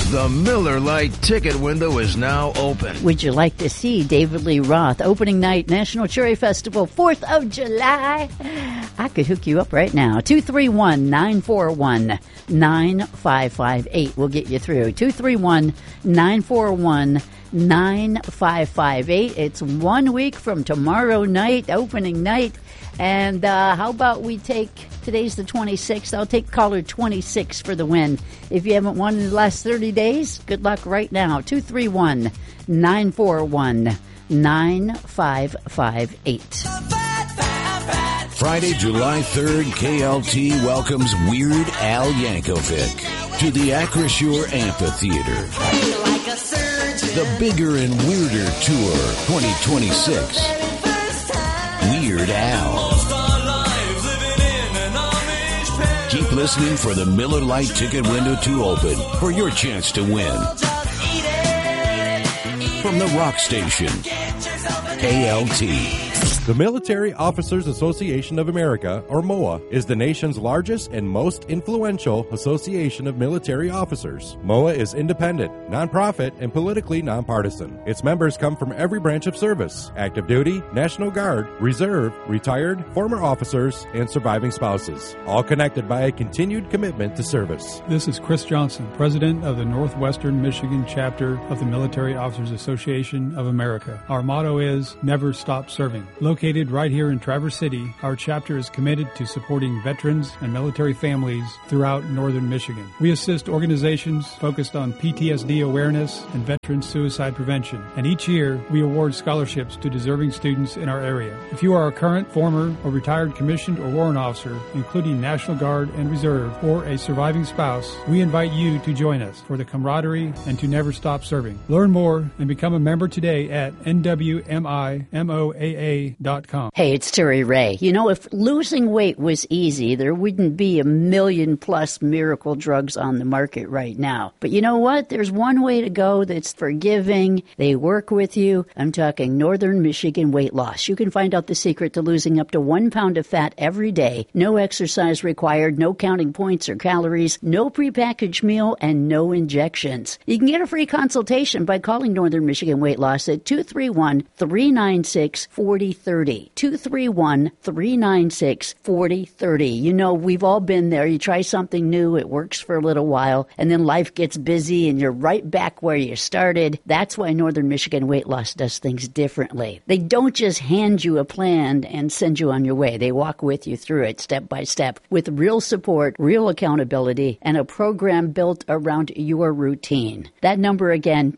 The Miller Lite ticket window is now open. Would you like to see David Lee Roth opening night, National Cherry Festival, 4th of July? I could hook you up right now. 231-941-9558 will get you through. 231-941-9558. It's 1 week from tomorrow night, opening night. And how about we take, today's the 26th, I'll take caller 26 for the win. If you haven't won in the last 30 days, good luck right now. 231-941-9558. Friday, July 3rd, KLT welcomes Weird Al Yankovic to the Acrisure Amphitheater. The Bigger and Weirder Tour 2026. Weird Al. Keep listening for the Miller Lite ticket window to open for your chance to win. From the rock station, KLT. The Military Officers Association of America, or MOA, is the nation's largest and most influential association of military officers. MOA is independent, nonprofit, and politically nonpartisan. Its members come from every branch of service: active duty, National Guard, Reserve, retired, former officers, and surviving spouses, all connected by a continued commitment to service. This is Chris Johnson, President of the Northwestern Michigan chapter of the Military Officers Association of America. Our motto is, never stop serving. Located right here in Traverse City, our chapter is committed to supporting veterans and military families throughout northern Michigan. We assist organizations focused on PTSD awareness and veteran suicide prevention, and each year we award scholarships to deserving students in our area. If you are a current, former, or retired commissioned or warrant officer, including National Guard and Reserve, or a surviving spouse, we invite you to join us for the camaraderie and to never stop serving. Learn more and become a member today at nwmimoaa.com. Hey, it's Terry Ray. You know, if losing weight was easy, there wouldn't be 1 million plus miracle drugs on the market right now. But you know what? There's one way to go that's forgiving. They work with you. I'm talking Northern Michigan Weight Loss. You can find out the secret to losing up to 1 pound of fat every day. No exercise required, no counting points or calories, no prepackaged meal, and no injections. You can get a free consultation by calling Northern Michigan Weight Loss at 231-396-4030. 231-396-4030. You know, we've all been there. You try something new, it works for a little while, and then life gets busy and you're right back where you started. That's why Northern Michigan Weight Loss does things differently. They don't just hand you a plan and send you on your way. They walk with you through it step by step with real support, real accountability, and a program built around your routine. That number again,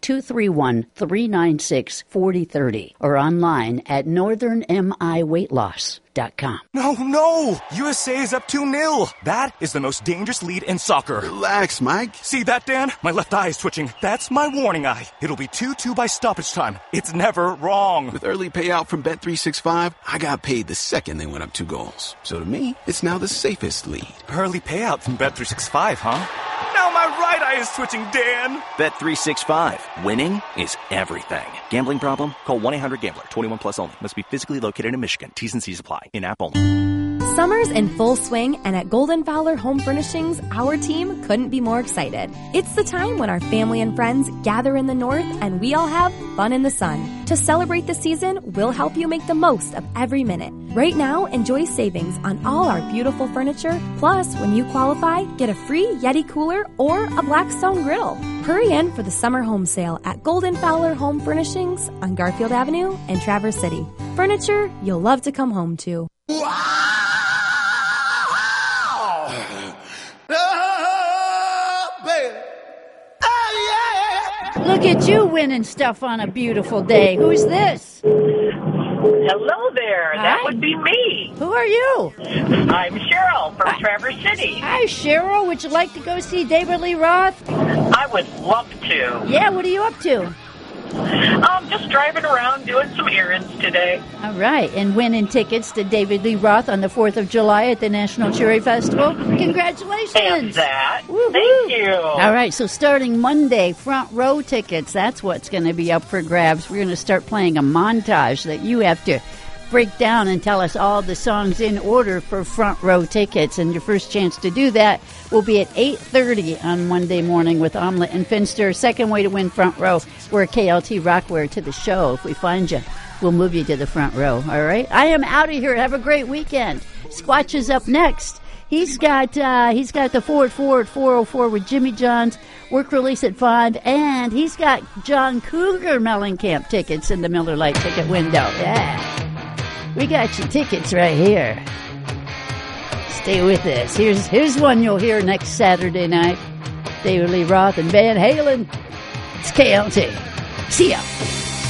231-396-4030, or online at northernmiweightloss.com. No! USA is up 2-0. That is the most dangerous lead in soccer. Relax, Mike. See that, Dan? My left eye is twitching. That's my warning eye. It'll be 2-2 by stoppage time. It's never wrong. With early payout from Bet365, I got paid the second they went up 2 goals. So to me, it's now the safest lead. Early payout from Bet365, huh? Now my right eye is twitching, Dan. Bet365. Winning is everything. Gambling problem? Call 1-800-GAMBLER. 21 plus only. Must be physically located in Michigan. T's and C's apply. In-app only. Summer's in full swing, and at Golden Fowler Home Furnishings, our team couldn't be more excited. It's the time when our family and friends gather in the north and we all have fun in the sun. To celebrate the season, we'll help you make the most of every minute. Right now, enjoy savings on all our beautiful furniture. Plus, when you qualify, get a free Yeti cooler or a Blackstone grill. Hurry in for the summer home sale at Golden Fowler Home Furnishings on Garfield Avenue in Traverse City. Furniture you'll love to come home to. Look at you winning stuff on a beautiful day. Who's this? Hello there. Hi. That would be me. Who are you? I'm Cheryl from Traverse City. Hi, Cheryl. Would you like to go see David Lee Roth? I would love to. Yeah, what are you up to? Just driving around doing some errands today. All right, and winning tickets to David Lee Roth on the 4th of July at the National Cherry Festival. Congratulations. And that. Woo-hoo. Thank you. All right, so starting Monday, front row tickets, that's what's going to be up for grabs. We're going to start playing a montage that you have to break down and tell us all the songs in order for front row tickets. And your first chance to do that will be at 8:30 on Monday morning with Omelet and Finster. Second way to win front row, wear KLT Rockwear to the show. If we find you, we'll move you to the front row. All right? I am out of here. Have a great weekend. Squatch is up next. He's got the Ford 404 with Jimmy John's work release at 5, and he's got John Cougar Mellencamp tickets in the Miller Lite ticket window. Yeah, we got your tickets right here. Stay with us. Here's one you'll hear next Saturday night. David Lee Roth and Van Halen. It's KLT. See ya.